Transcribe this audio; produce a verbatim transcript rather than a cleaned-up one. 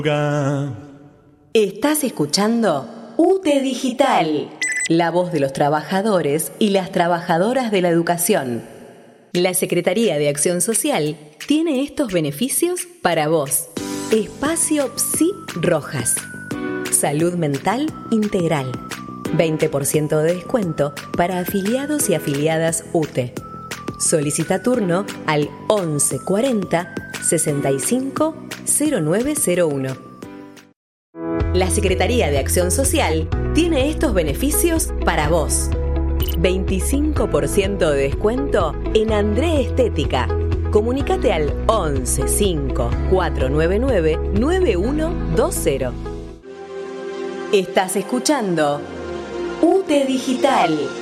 Estás escuchando U T E Digital, la voz de los trabajadores y las trabajadoras de la educación. La Secretaría de Acción Social tiene estos beneficios para vos. Espacio Psi Rojas. Salud mental integral. veinte por ciento de descuento para afiliados y afiliadas U T E. Solicita turno al once cuarenta sesenta y cinco cero nueve cero uno. La Secretaría de Acción Social tiene estos beneficios para vos. veinticinco por ciento de descuento en André Estética. Comunícate al once cinco cuatro nueve nueve nueve uno dos cero. Estás escuchando U T E Digital.